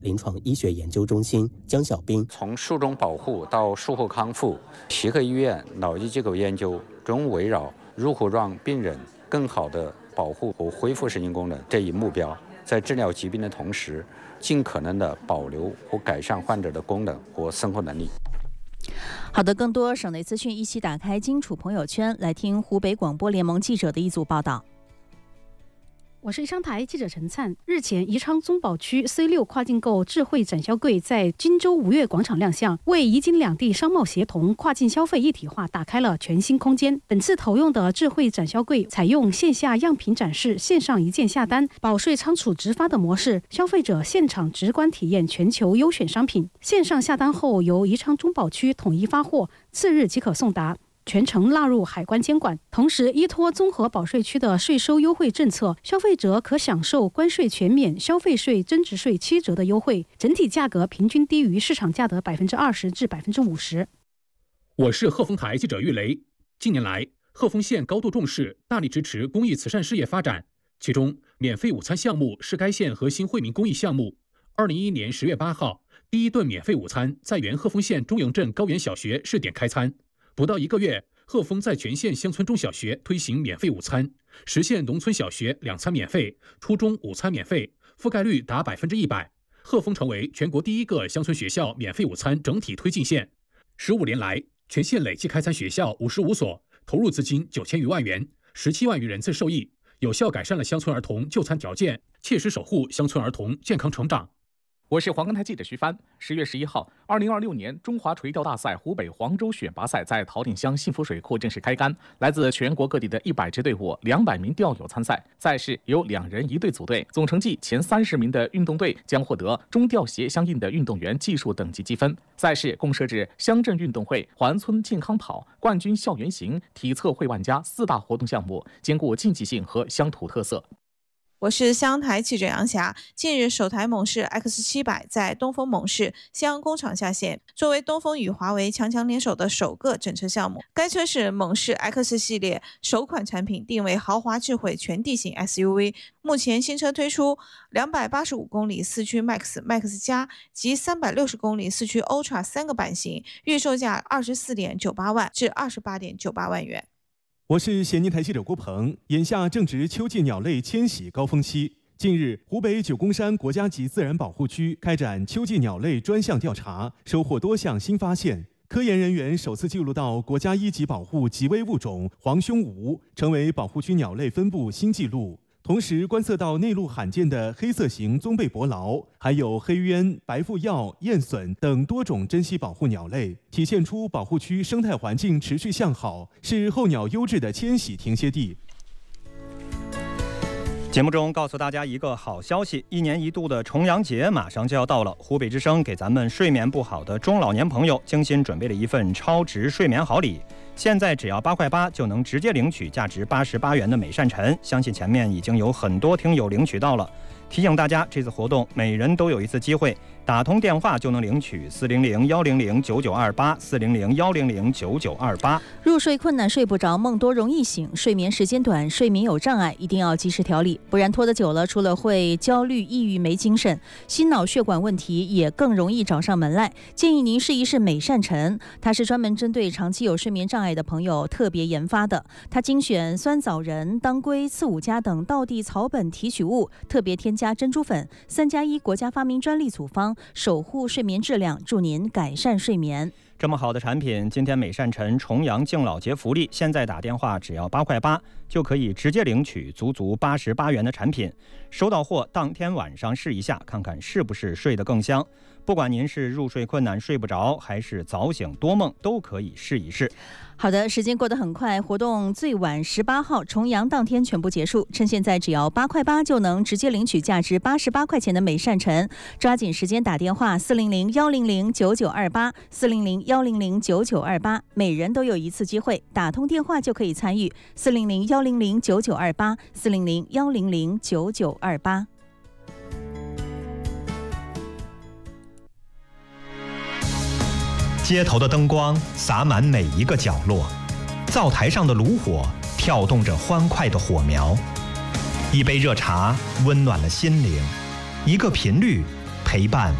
临床医学研究中心江小兵， 从术中保护到术后康复，协和医院脑机结构研究中围绕如何让病人更好地保护和恢复神经功能这一目标，在治疗疾病的同时，尽可能地保留和改善患者的功能和生活能力。 好的，更多省内资讯，一起打开荆楚朋友圈，来听湖北广播联盟记者的一组报道。 我是宜昌台记者陈灿。日前，宜昌中保区 C6 跨境购智慧展销柜在荆州吴越广场亮相，为宜津两地商贸协同、跨境消费一体化打开了全新空间。本次投用的智慧展销柜采用线下样品展示、线上一键下单、保税仓储直发的模式，消费者现场直观体验全球优选商品，线上下单后由宜昌中保区统一发货，次日即可送达。全程纳入海关监管，同时依托综合保税区的税收优惠政策，消费者可享受关税全免、消费税增值税7折的优惠，整体价格平均低于市场价的20%至50%。 我是鹤峰台记者玉雷。近年来，鹤峰县高度重视、大力支持公益慈善事业发展，其中免费午餐项目是该县核心惠民公益项目。2011年10月8号，第一顿免费午餐在原鹤峰县中营镇高原小学试点开餐。不到1个月，鹤峰在全县乡村中小学推行免费午餐，实现农村小学2餐免费，初中5餐免费，覆盖率达100%。鹤峰成为全国第一个乡村学校免费午餐整体推进县。15年来，全县累计开餐学校55所，投入资金9000余万元，17万余人次受益，有效改善了乡村儿童就餐条件，切实守护乡村儿童健康成长。 我是黄冈台记者徐帆。10月11号，2026年中华垂钓大赛湖北黄州选拔赛在陶定乡幸福水库正式开竿，来自全国各地的100支队伍，200名钓友参赛。赛事由2人1队组队，总成绩前30名的运动队将获得中钓协相应的运动员技术等级积分。赛事共设置乡镇运动会、环村健康跑、冠军校园行、体测会万家4大活动项目，兼顾竞技性和乡土特色。 我是湘台记者杨霞。近日，首台猛士 X700在东风猛士西安工厂下线，作为东风与华为强强联手的首个整车项目。该车是猛士 X 系列首款产品，定位豪华智慧全地形 SUV。目前新车推出285公里四驱 Max、Max 加及360公里四驱 Ultra 3个版型，预售价24.98万至28.98万元。 我是咸宁台记者郭鹏。眼下正值秋季鸟类迁徙高峰期，近日，湖北九宫山国家级自然保护区开展秋季鸟类专项调查，收获多项新发现。科研人员首次记录到国家1级保护极危物种黄胸鹜，成为保护区鸟类分布新纪录。同时观测到内陆罕见的黑色型棕背伯劳，还有黑鸢、白腹鹞、燕隼等多种珍稀保护鸟类，体现出保护区生态环境持续向好，是候鸟优质的迁徙停歇地。 节目中告诉大家一个好消息，1年1度的重阳节马上就要到了。湖北之声给咱们睡眠不好的中老年朋友精心准备了一份超值睡眠好礼。现在只要8块8就能直接领取价值88元的美善辰，相信前面已经有很多听友领取到了。提醒大家，这次活动每人都有一次机会，打通电话就能领取400-100-9928，400-100-9928。 入睡困难、睡不着、梦多容易醒、睡眠时间短、睡眠有障碍，一定要及时调理，不然拖得久了，除了会焦虑、抑郁、没精神，心脑血管问题也更容易找上门来。建议您试一试美善辰，它是专门针对长期有睡眠障碍的朋友特别研发的。它精选酸枣仁、当归、刺五加等道地草本提取物，特别添加珍珠粉，3+1国家发明专利组方，守护睡眠质量，祝您改善睡眠。 这么好的产品，今天美善辰重阳敬老节福利，现在打电话只要8块8就可以直接领取足88元的产品。收到货当天晚上试一下，看看是不是睡得更香。不管您是入睡困难睡不着，还是早醒多梦，都可以试一试。 好的，时间过得很快，活动最晚18号重阳当天全部结束。趁现在只要8块8就能直接领取价值88块钱的美善辰，抓紧时间打电话400-100-9928，400-100-9928，每人都有一次机会，打通电话就可以参与400-100-9928，400-100-9928。 街头的灯光洒满每一个角落，灶台上的炉火跳动着欢快的火苗。一杯热茶温暖了心灵，一个频率陪伴。